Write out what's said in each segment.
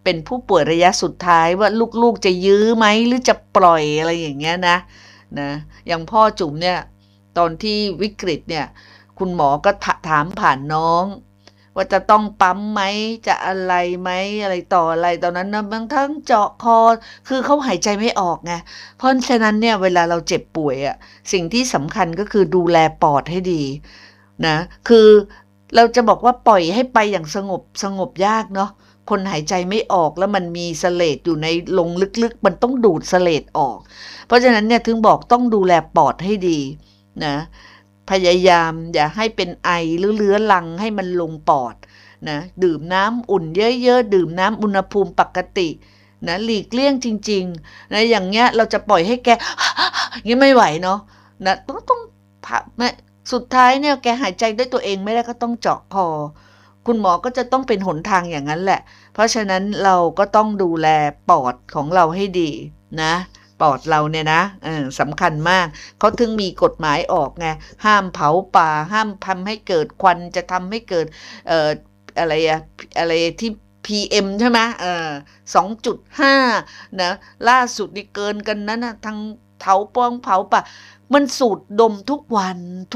เป็นผู้ป่วยระยะสุดท้ายว่าลูกๆจะยื้อไหมหรือจะปล่อยอะไรอย่างเงี้ยนะอย่างพ่อจุ๋มเนี่ยตอนที่วิกฤตเนี่ยคุณหมอก็ถามผ่านน้องว่าจะต้องปั๊มไหมจะอะไรไหมอะไรต่ออะไรตอนนั้นนะบางทั้งเจาะคอคือเขาหายใจไม่ออกไงเพราะฉะนั้นเนี่ยเวลาเราเจ็บป่วยอ่ะสิ่งที่สำคัญก็คือดูแลปอดให้ดีนะคือเราจะบอกว่าปล่อยให้ไปอย่างสงบยากเนาะคนหายใจไม่ออกแล้วมันมีเสลดอยู่ในลงลึกๆมันต้องดูดเสลดออกเพราะฉะนั้นเนี่ยถึงบอกต้องดูแลปอดให้ดีนะพยายามอย่าให้เป็นไอหรือเรื้อรังให้มันลงปอดนะดื่มน้ำอุ่นเยอะๆดื่มน้ำอุณหภูมิปกตินะหลีกเลี่ยงจริงๆนะอย่างเงี้ยเราจะปล่อยให้แก งี้ไม่ไหวเนาะนะต้องผ่าสุดท้ายเนี่ยแกหายใจด้วยตัวเองไม่ได้ก็ต้องเจาะคอคุณหมอก็จะต้องเป็นหนทางอย่างนั้นแหละเพราะฉะนั้นเราก็ต้องดูแลปอดของเราให้ดีนะปอดเราเนี่ยนะสำคัญมากเขาถึงมีกฎหมายออกไงห้ามเผาป่าห้ามทำให้เกิดควันจะทำให้เกิดอะไรที่ PM ใช่ไหม2.5นะล่าสุดนี่เกินกันนั้นนะทางเผาป่ามันสูดดมทุกวัน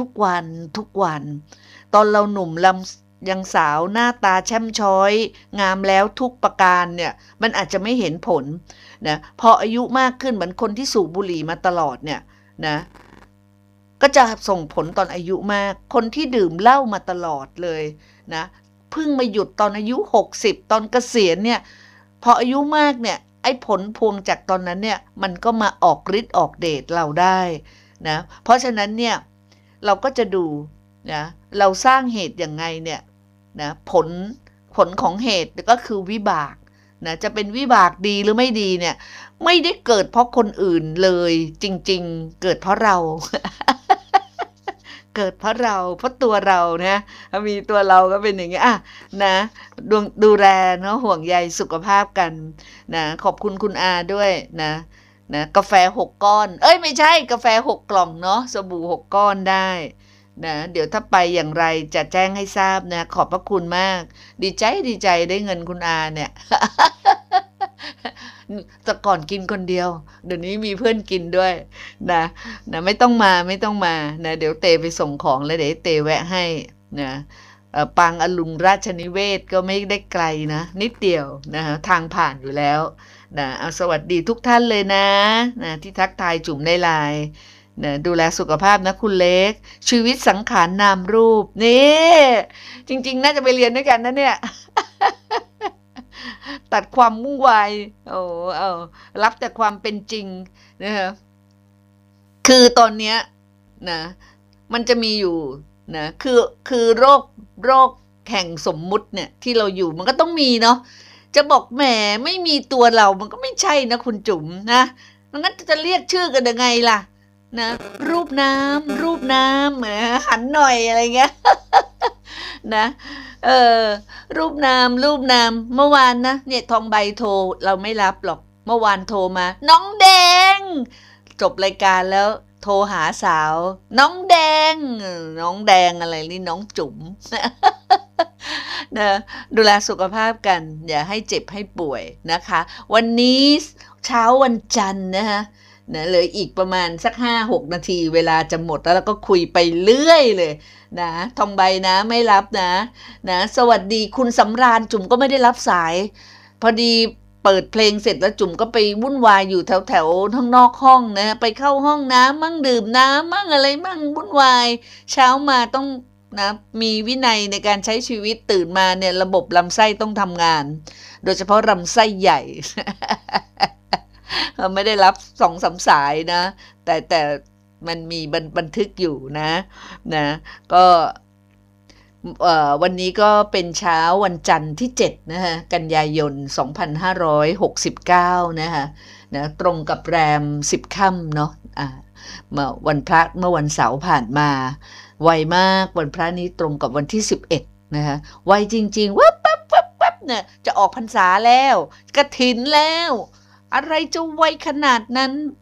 ตอนเราหนุ่มลำยังสาวหน้าตาแช่มช้อยงามแล้วทุกประการเนี่ยมันอาจจะไม่เห็นผลนะพออายุมากขึ้นเหมือนคนที่สูบบุหรี่มาตลอดเนี่ยนะก็จะส่งผลตอนอายุมากคนที่ดื่มเหล้ามาตลอดเลยนะเพิ่งมาหยุดตอนอายุ60ตอนเกษียณเนี่ยพออายุมากเนี่ยไอ้ผลพวงจากตอนนั้นเนี่ยมันก็มาออกฤทธิ์ออกเดชเราได้นะเพราะฉะนั้นเนี่ยเราก็จะดูนะเราสร้างเหตุยังไงเนี่ยนะผลของเหตุก็คือวิบากนะจะเป็นวิบากดีหรือไม่ดีเนี่ยไม่ได้เกิดเพราะคนอื่นเลยจริงๆเกิดเพราะเรา เกิดเพราะเราเพราะตัวเรานะมีตัวเราก็เป็นอย่างเงี้ยนะดูแลเนาะห่วงใยสุขภาพกันนะขอบคุณคุณอาด้วยนะกาแฟ6ก้อนไม่ใช่กาแฟ6กล่องเนาะสบู่6ก้อนได้นะเดี๋ยวถ้าไปอย่างไรจะแจ้งให้ทราบนะขอบพระคุณมากดีใจได้เงินคุณอาเนี่ย แต่ก่อนกินคนเดียวเดี๋ยวนี้มีเพื่อนกินด้วยนะไม่ต้องมานะเดี๋ยวเตไปส่งของแล้วเดี๋ยวเตแวะให้นะปางอรุณราชนิเวศก็ไม่ได้ไกลนะนิดเดียวนะทางผ่านอยู่แล้วนะเอาสวัสดีทุกท่านเลยนะที่ทักทายจุ๋มในไลน์นะดูแลสุขภาพนะคุณเล็กชีวิตสังขารนามรูปนี่จริงๆน่าจะไปเรียนด้วยกันนะเนี่ย ตัดความวุ่นวายรับแต่ความเป็นจริงนะคะคือตอนเนี้ยนะมันจะมีอยู่นะคือโรคแห่งสมมุติเนี่ยที่เราอยู่มันก็ต้องมีเนาะจะบอกแหมไม่มีตัวเรามันก็ไม่ใช่นะคุณจุ๋มนะงั้นจะเรียกชื่อกันยังไงล่ะนะรูปน้ำหันหน่อยอะไรเงี้ยนะรูปนามเมื่อวานนะเนี่ยทองใบโทรเราไม่รับหรอกเมื่อวานโทรมาน้องแดงจบรายการแล้วโทรหาสาวน้องแดงอะไรนี่น้องจุ๋มนะดูแลสุขภาพกันอย่าให้เจ็บให้ป่วยนะคะวันนี้เช้าวันจันทร์นะคะเหลืออีกประมาณสัก 5-6 นาทีเวลาจะหมดแล้วก็คุยไปเรื่อยเลยนะทองใบนะไม่รับนะสวัสดีคุณสำราญจุ๋มก็ไม่ได้รับสายพอดีเปิดเพลงเสร็จแล้วจุ๋มก็ไปวุ่นวายอยู่แถวข้างนอกห้องนะไปเข้าห้องน้ำมั่งดื่มน้ำมั่งอะไรมั่งวุ่นวายเช้ามาต้องนะมีวินัยในการใช้ชีวิตตื่นมาเนี่ยระบบลำไส้ต้องทำงานโดยเฉพาะลำไส้ใหญ่ ไม่ได้รับ2-3 สายนะแต่มันมีบันทึกอยู่นะก็วันนี้ก็เป็นเช้าวันจันทร์ที่7นะคะกันยายน2569นะคะตรงกับแรม10ค่ำเนาะเมื่อวันพระเมื่อวันเสาร์ผ่านมาไวมากวันพระนี้ตรงกับวันที่11นะคะไวจริงๆวับเนี่ยจะออกพรรษาแล้วกฐินแล้วอะไรจะไวขนาดนั้น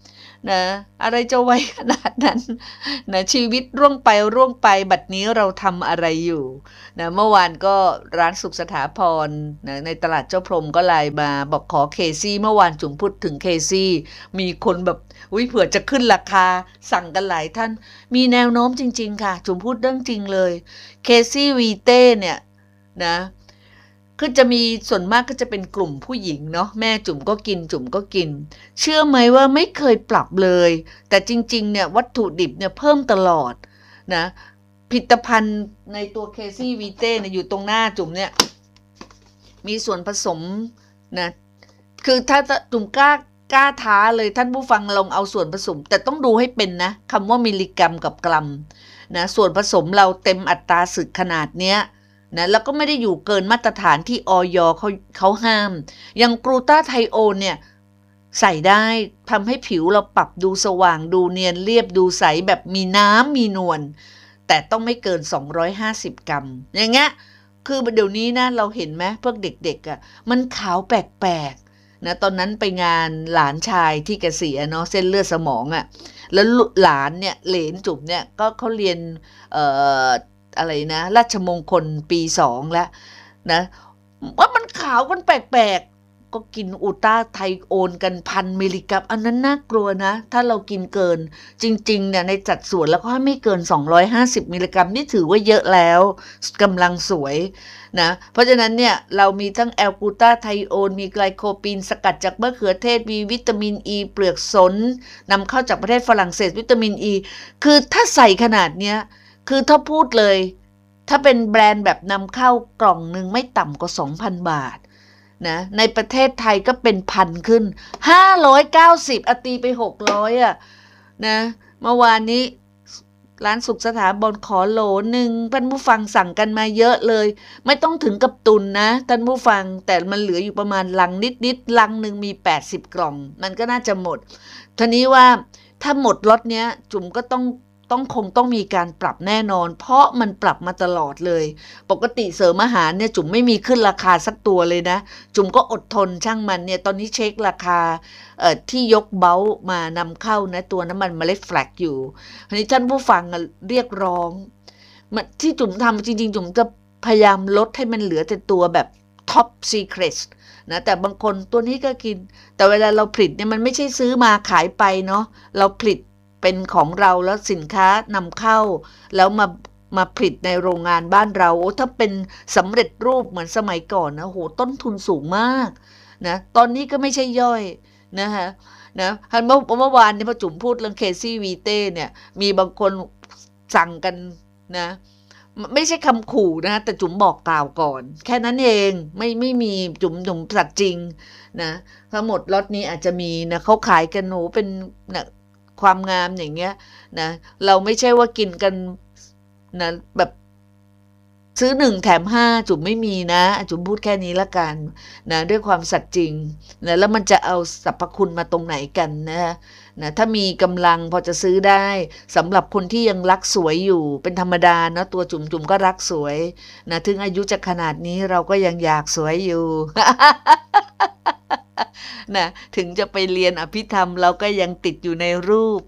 นะอะไรจะไวขนาดนั้นนะชีวิตร่วงไปบัดนี้เราทำอะไรอยู่นะเมื่อวานก็ร้านสุขสถาพรนะในตลาดเจ้าพรหมก็ไลน์มาบอกขอเคซี่เมื่อวานจุ๋มพูดถึงเคซี่มีคนแบบเผื่อจะขึ้นราคาสั่งกันหลายท่านมีแนวโน้มจริงๆค่ะจุ๋มพูดเรื่องจริงเลยเคซี่วีเต้เนี่ยนะคือจะมีส่วนมากก็จะเป็นกลุ่มผู้หญิงเนาะแม่จุ๋มก็กินจุ๋มก็กินเชื่อไหมว่าไม่เคยปรับเลยแต่จริงๆเนี่ยวัตถุดิบเนี่ยเพิ่มตลอดนะผลิตภัณฑ์ในตัวเคซี่วีเต้เนี่ยอยู่ตรงหน้าจุ๋มเนี่ยมีส่วนผสมนะคือถ้าจุ๋มกล้าท้าเลยท่านผู้ฟังลองเอาส่วนผสมแต่ต้องดูให้เป็นนะคำว่ามิลลิกรัมกับกรัมนะส่วนผสมเราเต็มอัตราศึกขนาดเนี้ยนะแล้วก็ไม่ได้อยู่เกินมาตรฐานที่อย.เขาห้ามอย่างกลูตาไทโอนเนี่ยใส่ได้ทำให้ผิวเราปรับดูสว่างดูเนียนเรียบดูใสแบบมีน้ำมีนวลแต่ต้องไม่เกิน250 กรัมอย่างเงี้ยคือเดี๋ยวนี้นะเราเห็นไหมพวกเด็กๆอ่ะมันขาวแปลกๆนะตอนนั้นไปงานหลานชายที่แกเสียเนาะเส้นเลือดสมองอ่ะแล้วหลานเนี่ยเหลนจุ๋มเนี่ยก็เขาเรียนอะไรนะราชมงคลปี2แล้วนะว่ามันขาวกันแปลกๆก็กินอูต้าไทโอนกัน1,000 มิลลิกรัมอันนั้นน่ากลัวนะถ้าเรากินเกินจริงๆเนี่ยในจัดส่วนแล้วก็ไม่เกิน250 มิลลิกรัมนี่ถือว่าเยอะแล้วกำลังสวยนะเพราะฉะนั้นเนี่ยเรามีทั้งแอลกูตาไทโอนมีไกลโคปีนสกัดจากมะเขือเทศมีวิตามินอีเปลือกสนนำเข้าจากประเทศฝรั่งเศสวิตามินอีคือถ้าใส่ขนาดเนี้ยคือถ้าพูดเลยถ้าเป็นแบรนด์แบบนำเข้ากล่องหนึ่งไม่ต่ำกว่า 2,000 บาทนะในประเทศไทยก็เป็นพันขึ้น590ตีไป600อ่ะนะเมื่อวานนี้ร้านสุขสถาบนขอโหลหนึ่งท่านผู้ฟังสั่งกันมาเยอะเลยไม่ต้องถึงกับตุนนะท่านผู้ฟังแต่มันเหลืออยู่ประมาณลังนิดลังหนึ่งมี80 กล่องมันก็น่าจะหมดทีนี้ว่าถ้าหมดล็อตเนี้ยจุ๋มก็คงต้องมีการปรับแน่นอนเพราะมันปรับมาตลอดเลยปกติเสริมอาหารเนี่ยจุ๋มไม่มีขึ้นราคาสักตัวเลยนะจุ๋มก็อดทนช่างมันเนี่ยตอนนี้เช็คราคาที่ยกเบ้ามานำเข้านะตัวน้ำมันเมล็ดแฟลกอยู่ทีนี้ท่านผู้ฟังเรียกร้องที่จุ๋มทำจริงๆจุ๋มจะพยายามลดให้มันเหลือแต่ตัวแบบท็อปซีเครตนะแต่บางคนตัวนี้ก็กินแต่เวลาเราผลิตเนี่ยมันไม่ใช่ซื้อมาขายไปเนาะเราผลิตเป็นของเราแล้วสินค้านำเข้าแล้วมาผลิตในโรงงานบ้านเราถ้าเป็นสำเร็จรูปเหมือนสมัยก่อนนะโหต้นทุนสูงมากนะตอนนี้ก็ไม่ใช่ย่อยนะคะนะเมื่อวานนี้พอจุ๋มพูดเรื่องเคซี่วีเต้เนี่ยมีบางคนสั่งกันนะไม่ใช่คำขู่นะแต่จุ๋มบอกกล่าวก่อนแค่นั้นเองไม่มีจุ๋มสัตว์จริงนะทั้งหมดล็อตนี้อาจจะมีนะเขาขายกันโหเป็นนะความงามอย่างเงี้ยนะเราไม่ใช่ว่ากินกันนะแบบซื้อ1แถม5จุ๋มไม่มีนะจุ๋มพูดแค่นี้ละกันนะด้วยความสัตย์จริงนะแล้วมันจะเอาสรรพคุณมาตรงไหนกันนะถ้ามีกำลังพอจะซื้อได้สำหรับคนที่ยังรักสวยอยู่เป็นธรรมดานะตัวจุ๋มก็รักสวยนะถึงอายุจะขนาดนี้เราก็ยังอยากสวยอยู่ นะถึงจะไปเรียนอภิธรรมเราก็ยังติดอยู่ในรูป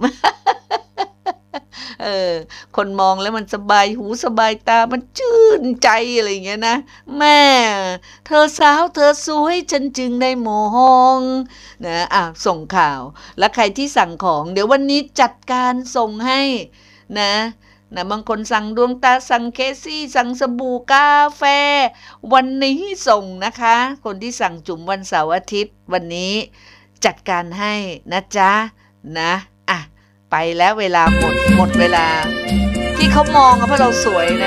คนมองแล้วมันสบายหูสบายตามันชื่นใจอะไรอย่างเงี้ยนะแม่เธอสาวเธอสวยฉันจึงได้มองนะส่งข่าวแล้วใครที่สั่งของเดี๋ยววันนี้จัดการส่งให้นะบางคนสั่งดวงตาสั่งเคซี่สั่งสบู่กาแฟวันนี้ส่งนะคะคนที่สั่งจุ๋มวันเสาร์อาทิตย์วันนี้จัดการให้นะจ๊ะนะไปแล้วเวลาหมดเวลาที่เขามองเพราะเราสวยนะ